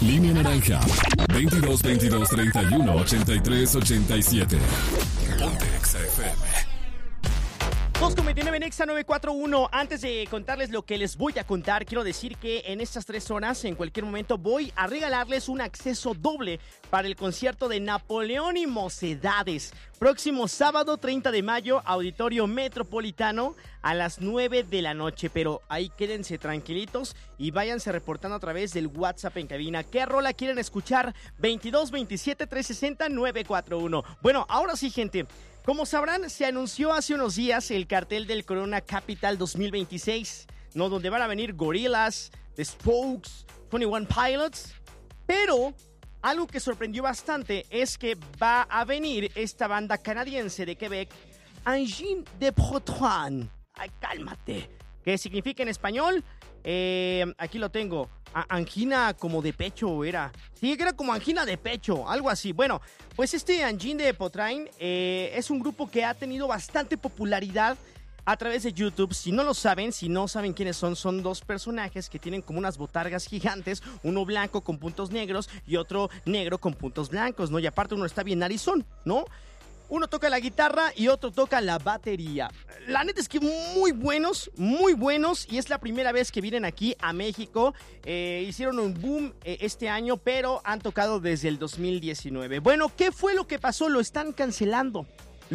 Línea naranja. 22 22 31 83 87. Ponte Exa FM. 2.29 en Exa 941. Antes de contarles lo que les voy a contar, quiero decir que en estas 3 horas, en cualquier momento, voy a regalarles un acceso doble para el concierto de Napoleón y Mocedades. Próximo sábado 30 de mayo, Auditorio Metropolitano a las 9 de la noche. Pero ahí quédense tranquilitos y váyanse reportando a través del WhatsApp en cabina. ¿Qué rola quieren escuchar? 22 27 360 941. Bueno, ahora sí, gente. Como sabrán, se anunció hace unos días el cartel del Corona Capital 2026, ¿no? Donde van a venir Gorillaz, The Strokes, 21 Pilots. Pero algo que sorprendió bastante es que va a venir esta banda canadiense de Quebec, Angine de Poitrine. Ay, cálmate. ¿Qué significa en español? Aquí lo tengo. Angina como de pecho era. Sí, que era como angina de pecho, algo así. Bueno, pues este Angine de Poitrine es un grupo que ha tenido bastante popularidad a través de YouTube. Si no lo saben, si no saben quiénes son 2 personajes que tienen como unas botargas gigantes, uno blanco con puntos negros y otro negro con puntos blancos, ¿no? Y aparte uno está bien narizón, ¿no? Uno toca la guitarra y otro toca la batería. La neta es que muy buenos, y es la primera vez que vienen aquí a México. Hicieron un boom este año, pero han tocado desde el 2019. Bueno, ¿qué fue lo que pasó? Los están cancelando.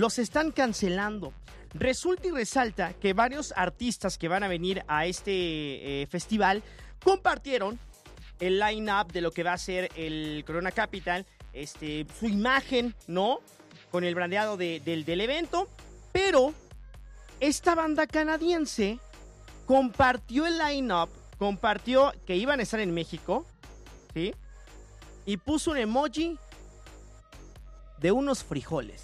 Resulta y resalta que varios artistas que van a venir a este festival compartieron el line-up de lo que va a ser el Corona Capital, su imagen, ¿no?, con el brandeado del evento, pero esta banda canadiense compartió el line-up, compartió que iban a estar en México, ¿sí? Y puso un emoji de unos frijoles.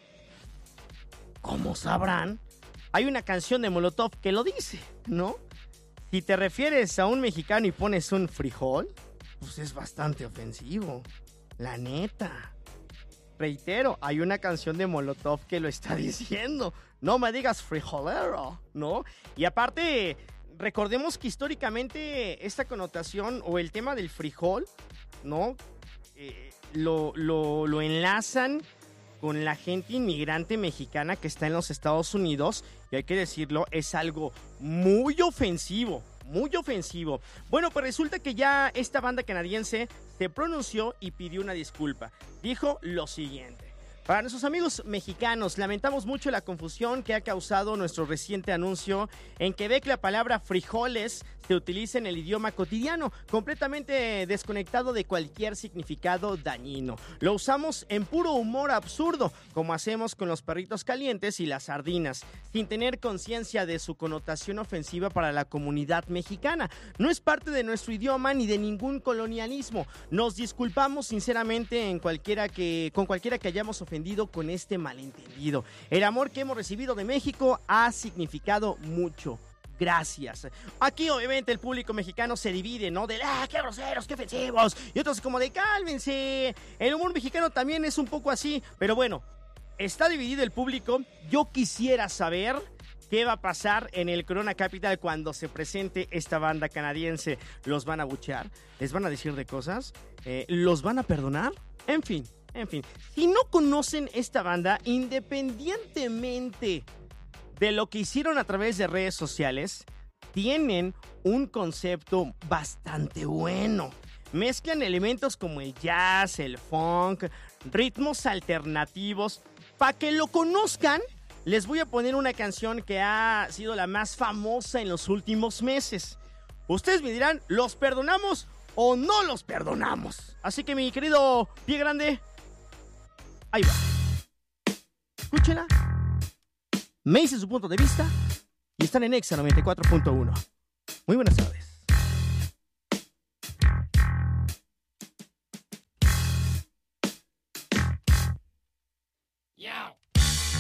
Como sabrán, hay una canción de Molotov que lo dice, ¿no? Si te refieres a un mexicano y pones un frijol, pues es bastante ofensivo, la neta. Reitero, hay una canción de Molotov que lo está diciendo. No me digas frijolero, ¿no? Y aparte, recordemos que históricamente esta connotación o el tema del frijol, ¿no? Lo enlazan con la gente inmigrante mexicana que está en los Estados Unidos. Y hay que decirlo, es algo muy ofensivo. Bueno, pues resulta que ya esta banda canadiense se pronunció y pidió una disculpa. Dijo lo siguiente: para nuestros amigos mexicanos, lamentamos mucho la confusión que ha causado nuestro reciente anuncio. En Quebec la palabra frijoles se utiliza en el idioma cotidiano, completamente desconectado de cualquier significado dañino. Lo usamos en puro humor absurdo, como hacemos con los perritos calientes y las sardinas, sin tener conciencia de su connotación ofensiva para la comunidad mexicana. No es parte de nuestro idioma ni de ningún colonialismo. Nos disculpamos sinceramente con cualquiera que hayamos ofendido con este malentendido. El amor que hemos recibido de México ha significado mucho. Gracias. Aquí obviamente el público mexicano se divide, ¿no? De qué groseros, qué ofensivos. Y otros como de cálmense. El humor mexicano también es un poco así. Pero bueno, está dividido el público. Yo quisiera saber qué va a pasar en el Corona Capital cuando se presente esta banda canadiense. ¿Los van a abuchear? ¿Les van a decir de cosas? ¿Los van a perdonar? En fin, si no conocen esta banda, independientemente de lo que hicieron a través de redes sociales, tienen un concepto bastante bueno. Mezclan elementos como el jazz, el funk, ritmos alternativos. Para que lo conozcan, les voy a poner una canción que ha sido la más famosa en los últimos meses. Ustedes me dirán, ¿los perdonamos o no los perdonamos? Así que mi querido Pie Grande, ahí va. Escúchela. Me dice su punto de vista y están en Exa 94.1. Muy buenas tardes.